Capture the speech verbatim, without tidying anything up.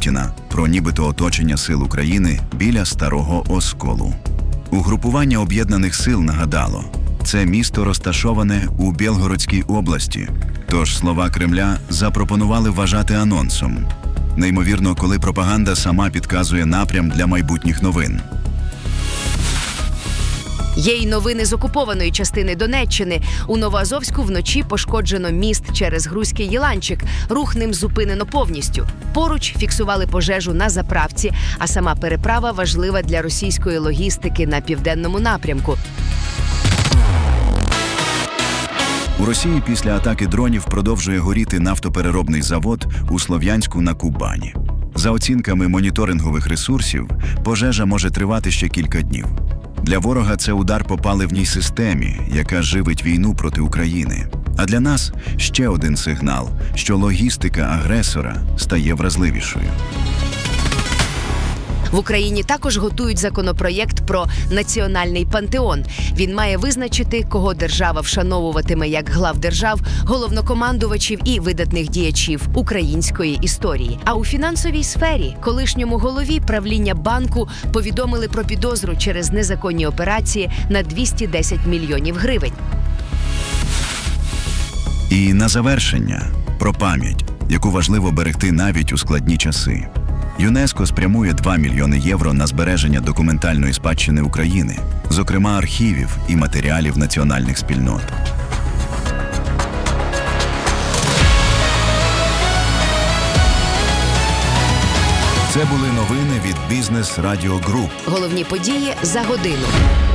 Путіна про нібито оточення сил України біля Старого Осколу. Угрупування Об'єднаних сил нагадало, це місто розташоване у Білгородській області, тож слова Кремля запропонували вважати анонсом. Неймовірно, коли пропаганда сама підказує напрям для майбутніх новин. Є й новини з окупованої частини Донеччини. У Новоазовську вночі пошкоджено міст через Грузький Єланчик. Рух ним зупинено повністю. Поруч фіксували пожежу на заправці, а сама переправа важлива для російської логістики на південному напрямку. У Росії після атаки дронів продовжує горіти нафтопереробний завод у Слов'янську на Кубані. За оцінками моніторингових ресурсів, пожежа може тривати ще кілька днів. Для ворога це удар по паливній системі, яка живить війну проти України. А для нас ще один сигнал, що логістика агресора стає вразливішою. В Україні також готують законопроєкт про національний пантеон. Він має визначити, кого держава вшановуватиме як глав держав, головнокомандувачів і видатних діячів української історії. А у фінансовій сфері колишньому голові правління банку повідомили про підозру через незаконні операції на двісті десять мільйонів гривень. І на завершення про пам'ять, яку важливо берегти навіть у складні часи. ЮНЕСКО спрямує два мільйони євро на збереження документальної спадщини України, зокрема архівів і матеріалів національних спільнот. Це були новини від Бізнес Радіо Груп. Головні події за годину.